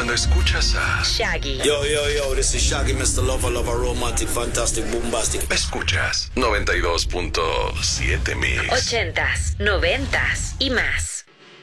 cuando escuchas a Shaggy. Yo, this is Shaggy, Mr. Lover, romantic, fantastic, bombastic. Escuchas 92.7 Mix. 80s, 90s y más.